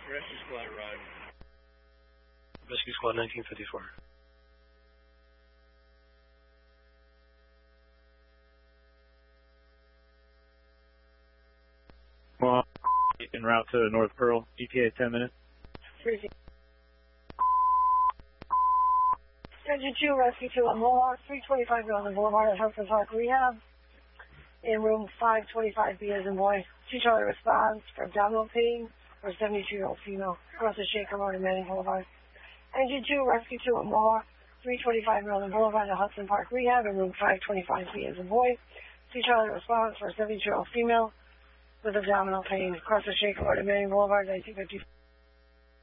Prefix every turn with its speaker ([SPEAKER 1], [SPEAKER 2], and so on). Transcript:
[SPEAKER 1] Rescue Squad arrived.
[SPEAKER 2] Rescue Squad 1954.
[SPEAKER 3] Well, en route to North Pearl, ETA 10 minutes.
[SPEAKER 4] Freezing. Engine 2, Rescue 2 on Mohawk, 325 Golden Boulevard at Hudson Park Rehab. In room 525B as in boy. 2 Charlie response for abdominal pain for a 72-year-old female. Across the Shaker Road and Manning Boulevard. Engine 2, Rescue 2 at Mohawk, 325 Golden Boulevard at Hudson Park Rehab. In room 525B as in boy. 2 Charlie response for a 72-year-old female with abdominal pain. Across the Shaker Road and Manning Boulevard, 1950.